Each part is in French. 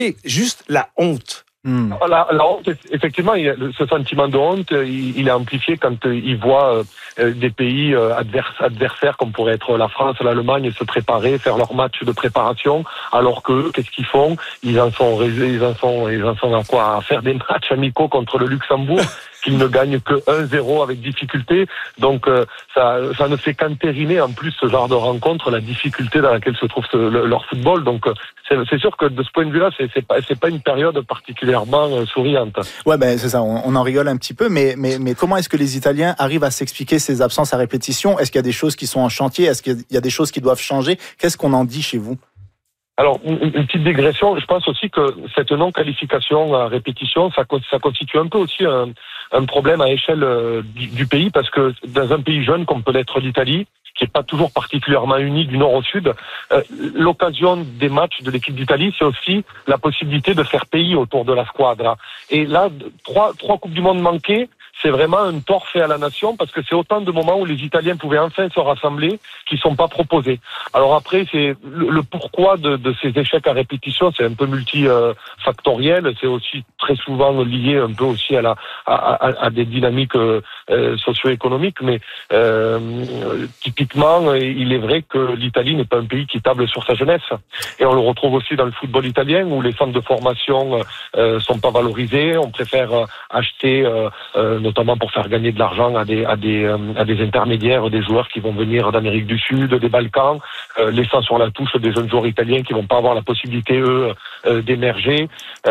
Et juste la honte. La honte, effectivement, ce sentiment de honte, il est amplifié quand il voit des pays adversaires comme pourrait être la France, l'Allemagne se préparer, faire leur match de préparation, alors que qu'est-ce qu'ils font? Ils en sont à quoi? À faire des matchs amicaux contre le Luxembourg qu'ils ne gagnent que 1-0 avec difficulté. Donc ça ne fait qu'entériner en plus ce genre de rencontre, la difficulté dans laquelle se trouve leur football. Donc c'est sûr que de ce point de vue-là, c'est pas une période particulièrement souriante. Ouais, ben c'est ça. On en rigole un petit peu, mais comment est-ce que les Italiens arrivent à s'expliquer ces absences à répétition? Est-ce qu'il y a des choses qui sont en chantier? Est-ce qu'il y a des choses qui doivent changer? Qu'est-ce qu'on en dit chez vous? Alors, une petite digression, je pense aussi que cette non-qualification à répétition, ça constitue un peu aussi un problème à échelle du pays, parce que dans un pays jeune comme peut l'être l'Italie, qui n'est pas toujours particulièrement uni du nord au sud, l'occasion des matchs de l'équipe d'Italie, c'est aussi la possibilité de faire pays autour de la squadra. Et là, trois Coupes du Monde manquées, c'est vraiment un tort fait à la nation, parce que c'est autant de moments où les Italiens pouvaient enfin se rassembler qui sont pas proposés. Alors après, c'est le pourquoi de ces échecs à répétition, c'est un peu multifactoriel, c'est aussi très souvent lié un peu aussi à des dynamiques socio-économiques, mais typiquement, il est vrai que l'Italie n'est pas un pays qui table sur sa jeunesse. Et on le retrouve aussi dans le football italien, où les centres de formation sont pas valorisés, on préfère acheter notamment pour faire gagner de l'argent à des intermédiaires, des joueurs qui vont venir d'Amérique du Sud, des Balkans, laissant sur la touche des jeunes joueurs italiens qui vont pas avoir la possibilité, eux, d'émerger.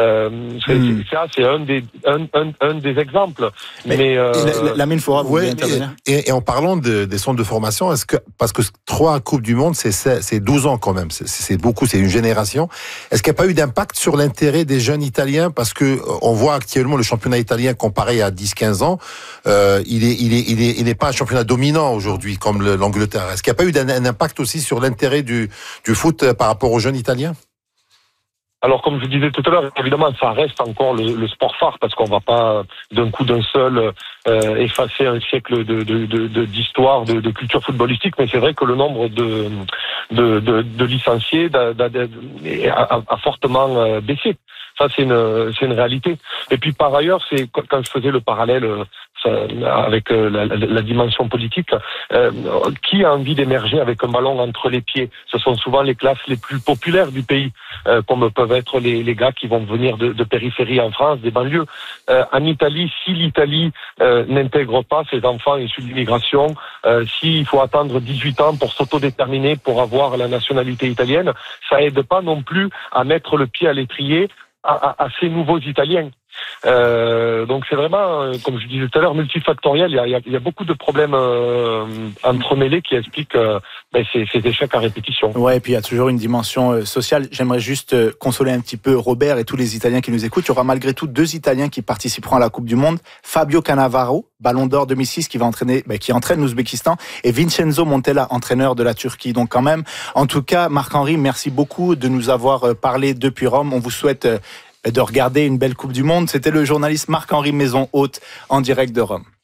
Ça, c'est un des exemples. Mais Lamine Foura, vous voulez intervenir? Et en parlant des centres de formation, parce que 3 Coupes du Monde, c'est 12 ans quand même, c'est beaucoup, c'est une génération. Est-ce qu'il n'y a pas eu d'impact sur l'intérêt des jeunes Italiens? Parce que on voit actuellement le championnat italien comparé à 10-15 ans, il n'est pas un championnat dominant aujourd'hui comme l'Angleterre. Est-ce qu'il n'y a pas eu un impact aussi sur l'intérêt du foot par rapport aux jeunes Italiens? Alors, comme je disais tout à l'heure, évidemment, ça reste encore le sport phare, parce qu'on va pas d'un coup d'un seul effacer un siècle d'histoire, de culture footballistique. Mais c'est vrai que le nombre de licenciés a fortement baissé. Ça, c'est une réalité. Et puis, par ailleurs, c'est quand je faisais le parallèle avec la dimension politique, qui a envie d'émerger avec un ballon entre les pieds? Ce sont souvent les classes les plus populaires du pays, comme peuvent être les gars qui vont venir de périphérie en France, des banlieues. En Italie, si l'Italie n'intègre pas ses enfants issus de l'immigration, s'il faut attendre 18 ans pour s'autodéterminer, pour avoir la nationalité italienne, ça aide pas non plus à mettre le pied à l'étrier à ces nouveaux Italiens. Donc c'est vraiment, comme je disais tout à l'heure, multifactoriel. Il y a beaucoup de problèmes entremêlés qui expliquent ces échecs à répétition. Ouais, et puis il y a toujours une dimension sociale. J'aimerais juste consoler un petit peu Robert et tous les Italiens qui nous écoutent. Il y aura malgré tout 2 Italiens qui participeront à la Coupe du Monde. Fabio Cannavaro, Ballon d'Or 2006, qui entraîne l'Ouzbékistan, et Vincenzo Montella, entraîneur de la Turquie. Donc quand même, en tout cas, Marc-Henri, merci beaucoup de nous avoir parlé depuis Rome. On vous souhaite de regarder une belle Coupe du Monde. C'était le journaliste Marc-Henri Maison-Haute en direct de Rome.